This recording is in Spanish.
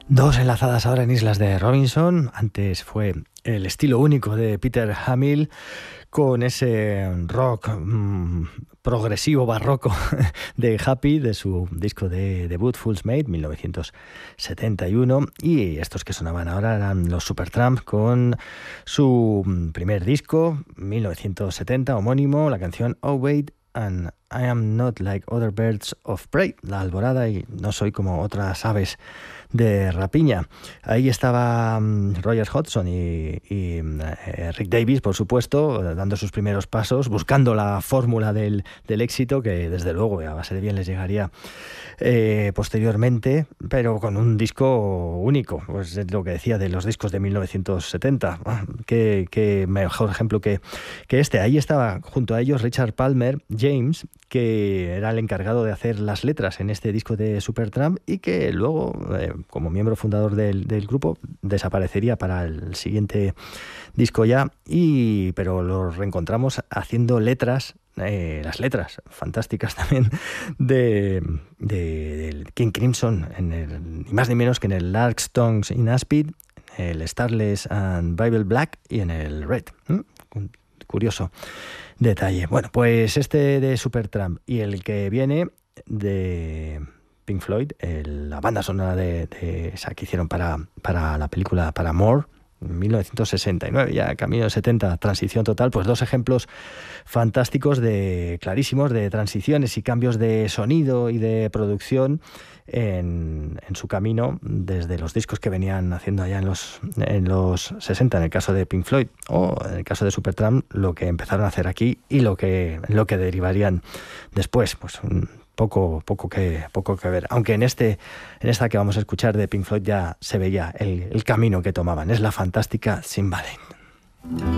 Dos enlazadas ahora en Islas de Robinson. Antes fue el estilo único de Peter Hamill con ese rock progresivo barroco de Happy, de su disco de debut Fool's Made, 1971. Y estos que sonaban ahora eran los Supertramp con su primer disco, 1970, homónimo, la canción Oh Wait and I Am Not Like Other Birds of Prey, la alborada y no soy como otras aves de rapiña. Ahí estaba Roger Hodgson y Rick Davies, por supuesto, dando sus primeros pasos, buscando la fórmula del éxito, que desde luego a base de bien les llegaría posteriormente, pero con un disco único. Pues es lo que decía de los discos de 1970. Qué mejor ejemplo que este. Ahí estaba junto a ellos Richard Palmer James, que era el encargado de hacer las letras en este disco de Supertramp y que luego, como miembro fundador del grupo, desaparecería para el siguiente disco ya, pero lo reencontramos haciendo letras, las letras fantásticas también de King Crimson, ni más ni menos que en el Lark Stones in Aspid, el Starless and Bible Black y en el Red. Curioso detalle. Bueno, pues este de Supertramp y el que viene de Pink Floyd, la banda sonora de esa que hicieron para la película para More, 1969, ya camino de 70, transición total, pues dos ejemplos fantásticos clarísimos de transiciones y cambios de sonido y de producción en su camino desde los discos que venían haciendo allá en los 60, en el caso de Pink Floyd, o en el caso de Supertramp, lo que empezaron a hacer aquí y lo que derivarían después, pues poco que ver, aunque en esta que vamos a escuchar de Pink Floyd ya se veía el camino que tomaban. Es la fantástica Symphony.